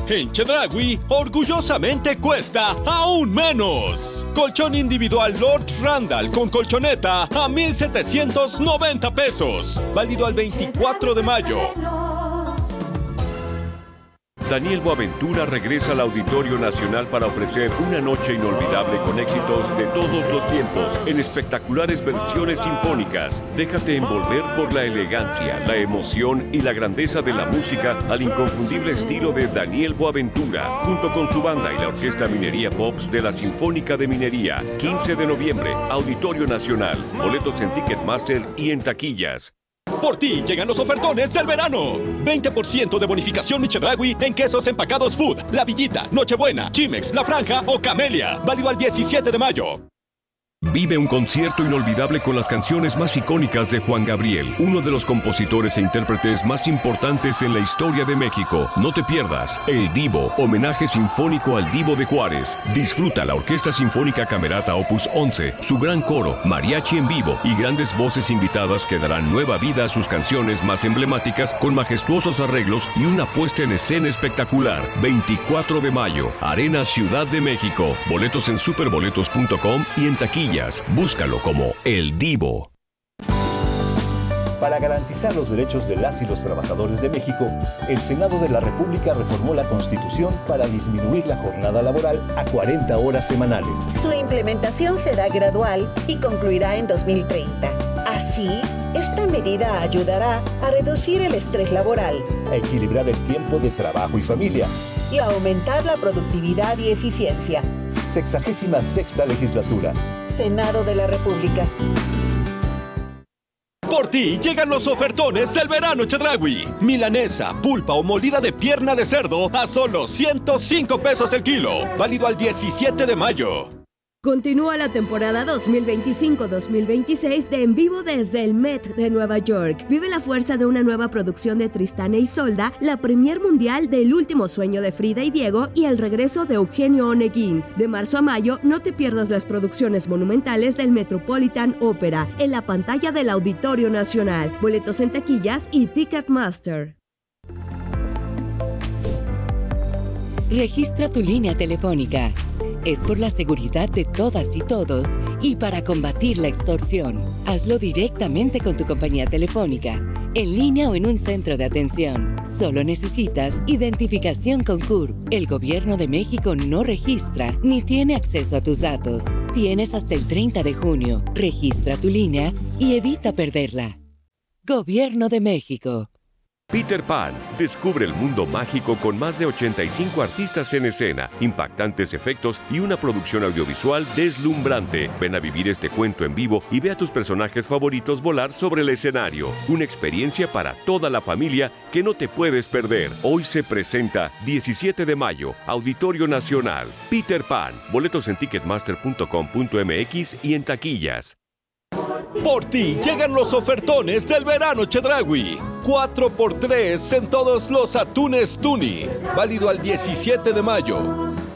En Chedraui, orgullosamente cuesta aún menos. Colchón individual Lord Randall con colchoneta a 1,790 pesos. Válido al 24 de mayo. Daniel Boaventura regresa al Auditorio Nacional para ofrecer una noche inolvidable con éxitos de todos los tiempos en espectaculares versiones sinfónicas. Déjate envolver por la elegancia, la emoción y la grandeza de la música al inconfundible estilo de Daniel Boaventura, junto con su banda y la Orquesta Minería Pops de la Sinfónica de Minería. 15 de noviembre, Auditorio Nacional. Boletos en Ticketmaster y en taquillas. Por ti llegan los ofertones del verano. 20% de bonificación Chedraui en quesos empacados Food, La Villita, Nochebuena, Chimex, La Franja o Camelia. Válido al 17 de mayo. Vive un concierto inolvidable con las canciones más icónicas de Juan Gabriel, uno de los compositores e intérpretes más importantes en la historia de México. No te pierdas El Divo, homenaje sinfónico al Divo de Juárez. Disfruta la Orquesta Sinfónica Camerata Opus 11, su gran coro, mariachi en vivo y grandes voces invitadas que darán nueva vida a sus canciones más emblemáticas con majestuosos arreglos y una puesta en escena espectacular. 24 de mayo, Arena Ciudad de México. Boletos en superboletos.com y en taquilla. Búscalo como El Divo. Para garantizar los derechos de las y los trabajadores de México, el Senado de la República reformó la Constitución para disminuir la jornada laboral a 40 horas semanales. Su implementación será gradual y concluirá en 2030. Así, esta medida ayudará a reducir el estrés laboral, a equilibrar el tiempo de trabajo y familia y a aumentar la productividad y eficiencia. 66ª legislatura. Senado de la República. Por ti llegan los ofertones del verano Chedraui. Milanesa, pulpa o molida de pierna de cerdo a solo 105 pesos el kilo. Válido al 17 de mayo. Continúa la temporada 2025-2026 de En Vivo desde el Met de Nueva York. Vive la fuerza de una nueva producción de Tristán e Isolda, la premier mundial del último sueño de Frida y Diego y el regreso de Eugenio Oneguín. De marzo a mayo, no te pierdas las producciones monumentales del Metropolitan Opera en la pantalla del Auditorio Nacional. Boletos en taquillas y Ticketmaster. Registra tu línea telefónica. Es por la seguridad de todas y todos y para combatir la extorsión. Hazlo directamente con tu compañía telefónica, en línea o en un centro de atención. Solo necesitas identificación con CURP. El Gobierno de México no registra ni tiene acceso a tus datos. Tienes hasta el 30 de junio. Registra tu línea y evita perderla. Gobierno de México. Peter Pan. Descubre el mundo mágico con más de 85 artistas en escena, impactantes efectos y una producción audiovisual deslumbrante. Ven a vivir este cuento en vivo y ve a tus personajes favoritos volar sobre el escenario. Una experiencia para toda la familia que no te puedes perder. Hoy se presenta 17 de mayo, Auditorio Nacional. Peter Pan. Boletos en ticketmaster.com.mx y en taquillas. Por ti llegan los ofertones del verano Chedraui. 4x3 en todos los atunes Tuni. Válido al 17 de mayo.